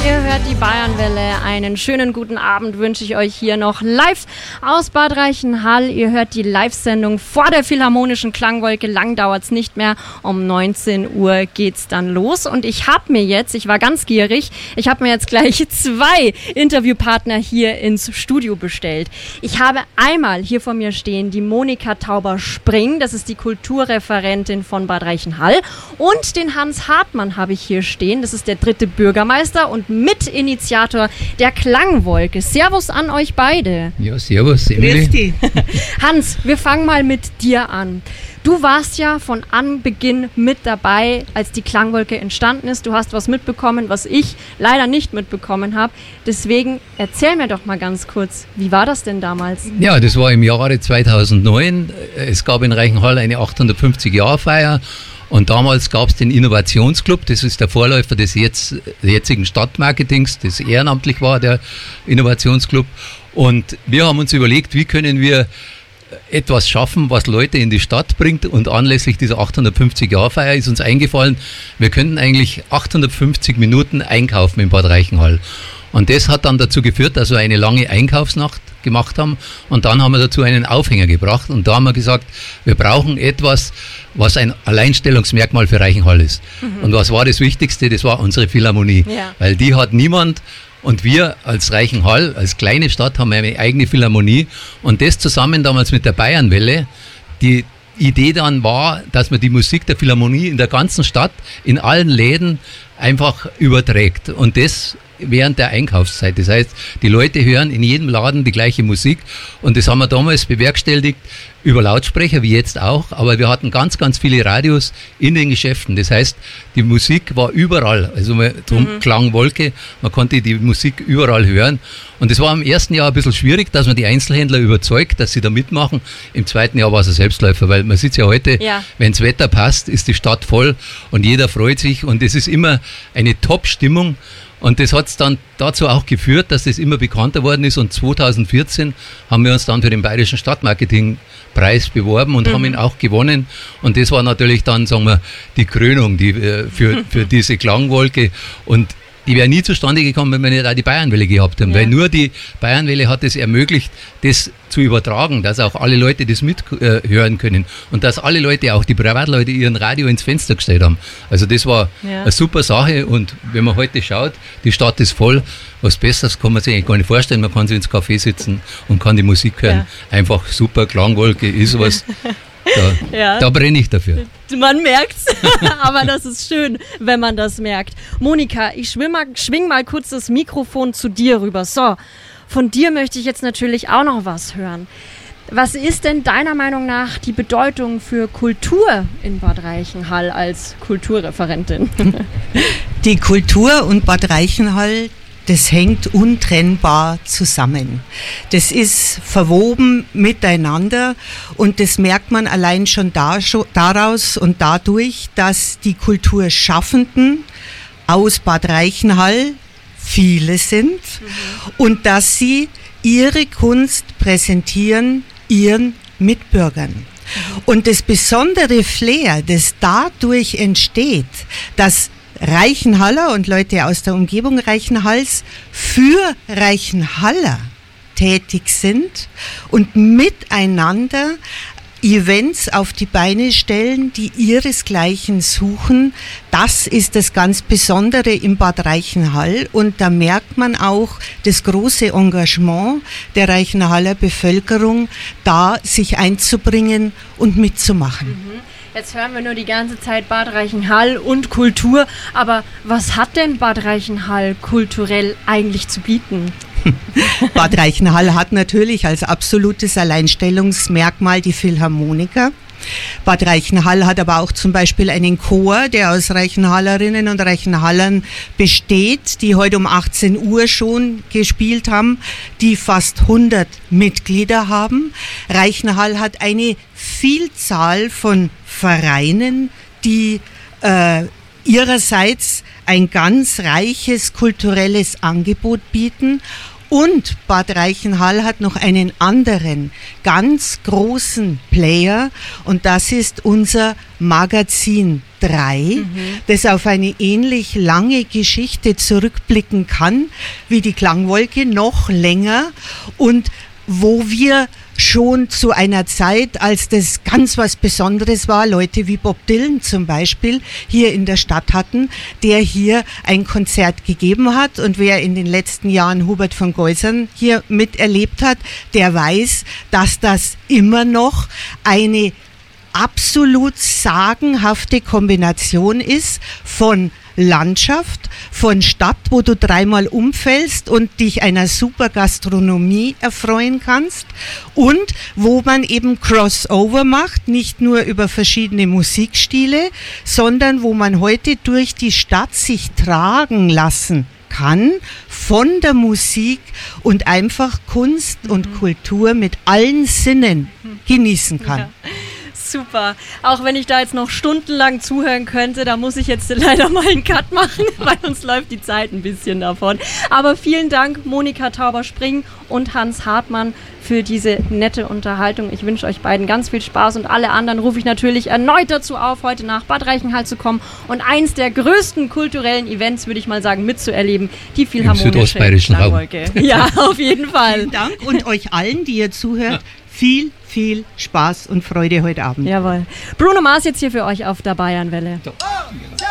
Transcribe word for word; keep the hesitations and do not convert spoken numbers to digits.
Ihr hört die Bayernwelle. Einen schönen guten Abend wünsche ich euch hier noch live aus Bad Reichenhall. Ihr hört die Live-Sendung vor der Philharmonischen Klangwolke. Lang dauert es nicht mehr. Um neunzehn Uhr geht's dann los. Und ich habe mir jetzt, ich war ganz gierig, ich habe mir jetzt gleich zwei Interviewpartner hier ins Studio bestellt. Ich habe einmal hier vor mir stehen die Monika Tauber-Spring. Das ist die Kulturreferentin von Bad Reichenhall. Und den Hans Hartmann habe ich hier stehen. Das ist der dritte Bürgermeister und Mitinitiator der Klangwolke. Servus an euch beide. Ja, servus, Emily. Hans, wir fangen mal mit dir an. Du warst ja von Anbeginn mit dabei, als die Klangwolke entstanden ist. Du hast was mitbekommen, was ich leider nicht mitbekommen habe. Deswegen erzähl mir doch mal ganz kurz, wie war das denn damals? Ja, das war im Jahre zweitausendneun. Es gab in Reichenhall eine achthundertfünfzig-Jahr-Feier. Und damals gab es den Innovationsclub, das ist der Vorläufer des jetzt, jetzigen Stadtmarketings, das ehrenamtlich war, der Innovationsclub. Und wir haben uns überlegt, wie können wir etwas schaffen, was Leute in die Stadt bringt. Und anlässlich dieser achthundertfünfzig-Jahr-Feier ist uns eingefallen, wir könnten eigentlich achthundertfünfzig Minuten einkaufen in Bad Reichenhall. Und das hat dann dazu geführt, dass wir eine lange Einkaufsnacht gemacht haben und dann haben wir dazu einen Aufhänger gebracht und da haben wir gesagt, wir brauchen etwas, was ein Alleinstellungsmerkmal für Reichenhall ist. Mhm. Und was war das Wichtigste? Das war unsere Philharmonie, ja. Weil die hat niemand und wir als Reichenhall, als kleine Stadt, haben eine eigene Philharmonie und das zusammen damals mit der Bayernwelle, die Idee dann war, dass man die Musik der Philharmonie in der ganzen Stadt, in allen Läden einfach überträgt und das während der Einkaufszeit. Das heißt, die Leute hören in jedem Laden die gleiche Musik und das haben wir damals bewerkstelligt über Lautsprecher, wie jetzt auch, aber wir hatten ganz, ganz viele Radios in den Geschäften. Das heißt, die Musik war überall, also drum mhm. Klangwolke, man konnte die Musik überall hören und es war im ersten Jahr ein bisschen schwierig, dass man die Einzelhändler überzeugt, dass sie da mitmachen. Im zweiten Jahr war es ein Selbstläufer, weil man sieht ja heute, ja. Wenn das Wetter passt, ist die Stadt voll und jeder freut sich und es ist immer eine Top-Stimmung. Und das hat es dann dazu auch geführt, dass das immer bekannter worden ist und zweitausendvierzehn haben wir uns dann für den Bayerischen Stadtmarketingpreis beworben und mhm. haben ihn auch gewonnen und das war natürlich dann, sagen wir, die Krönung die, für, für diese Klangwolke und die wäre nie zustande gekommen, wenn wir nicht auch die Bayernwelle gehabt haben, ja. Weil nur die Bayernwelle hat es ermöglicht, das zu übertragen, dass auch alle Leute das mithören können und dass alle Leute, auch die Privatleute, ihren Radio ins Fenster gestellt haben. Also das war ja. Eine super Sache und wenn man heute schaut, die Stadt ist voll, was Besseres kann man sich eigentlich gar nicht vorstellen, man kann sich ins Café sitzen und kann die Musik hören. Ja. Einfach super, Klangwolke ist was. Da, ja. da brenne ich dafür. Man merkt's, aber das ist schön, wenn man das merkt. Monika, ich schwing mal, schwing mal kurz das Mikrofon zu dir rüber. So, von dir möchte ich jetzt natürlich auch noch was hören. Was ist denn deiner Meinung nach die Bedeutung für Kultur in Bad Reichenhall als Kulturreferentin? Die Kultur und Bad Reichenhall, das hängt untrennbar zusammen. Das ist verwoben miteinander und das merkt man allein schon da, daraus und dadurch, dass die Kulturschaffenden aus Bad Reichenhall viele sind mhm. und dass sie ihre Kunst präsentieren ihren Mitbürgern. Und das besondere Flair, das dadurch entsteht, dass Reichenhaller und Leute aus der Umgebung Reichenhalls für Reichenhaller tätig sind und miteinander Events auf die Beine stellen, die ihresgleichen suchen. Das ist das ganz Besondere im Bad Reichenhall und da merkt man auch das große Engagement der Reichenhaller Bevölkerung, da sich einzubringen und mitzumachen. Mhm. Jetzt hören wir nur die ganze Zeit Bad Reichenhall und Kultur, aber was hat denn Bad Reichenhall kulturell eigentlich zu bieten? Bad Reichenhall hat natürlich als absolutes Alleinstellungsmerkmal die Philharmoniker. Bad Reichenhall hat aber auch zum Beispiel einen Chor, der aus Reichenhallerinnen und Reichenhallern besteht, die heute um achtzehn Uhr schon gespielt haben, die fast hundert Mitglieder haben. Reichenhall hat eine Vielzahl von Vereinen, die äh, ihrerseits ein ganz reiches kulturelles Angebot bieten Und Bad Reichenhall hat noch einen anderen ganz großen Player und das ist unser Magazin drei, mhm. das auf eine ähnlich lange Geschichte zurückblicken kann wie die Klangwolke, noch länger, und wo wir schon zu einer Zeit, als das ganz was Besonderes war, Leute wie Bob Dylan zum Beispiel hier in der Stadt hatten, der hier ein Konzert gegeben hat. Und wer in den letzten Jahren Hubert von Geusern hier miterlebt hat, der weiß, dass das immer noch eine absolut sagenhafte Kombination ist von Landschaft, von Stadt, wo du dreimal umfällst und dich einer super Gastronomie erfreuen kannst, und wo man eben Crossover macht, nicht nur über verschiedene Musikstile, sondern wo man heute durch die Stadt sich tragen lassen kann von der Musik und einfach Kunst mhm. und Kultur mit allen Sinnen genießen kann. Ja. Super. Auch wenn ich da jetzt noch stundenlang zuhören könnte, da muss ich jetzt leider mal einen Cut machen, weil uns läuft die Zeit ein bisschen davon. Aber vielen Dank, Monika Tauber-Spring und Hans Hartmann, für diese nette Unterhaltung. Ich wünsche euch beiden ganz viel Spaß, und alle anderen rufe ich natürlich erneut dazu auf, heute nach Bad Reichenhall zu kommen und eins der größten kulturellen Events, würde ich mal sagen, mitzuerleben, die Philharmonische Klangwolke. Ja, auf jeden Fall. Vielen Dank, und euch allen, die ihr zuhört, viel, viel Spaß und Freude heute Abend. Jawohl. Bruno Mars jetzt hier für euch auf der Bayernwelle. So.